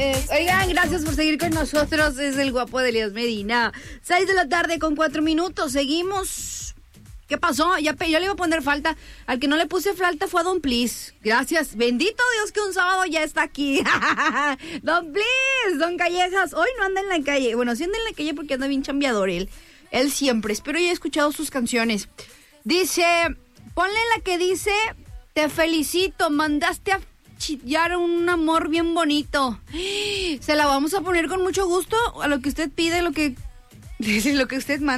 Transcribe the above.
Oigan, gracias por seguir con nosotros. Es el guapo de Elías Medina. 6:04 p.m. Seguimos. ¿Qué pasó? Yo le iba a poner falta. Al que no le puse falta fue a Don Please. Gracias. Bendito Dios que un sábado ya está aquí. Don Please, Don Callejas. Hoy no anda en la calle. Bueno, sí anda en la calle porque anda bien chambeador él. Él siempre. Espero ya he escuchado sus canciones. Dice, ponle la que dice, te felicito, mandaste a chillar un amor bien bonito. Se la vamos a poner con mucho gusto a lo que usted pide, lo que usted manda.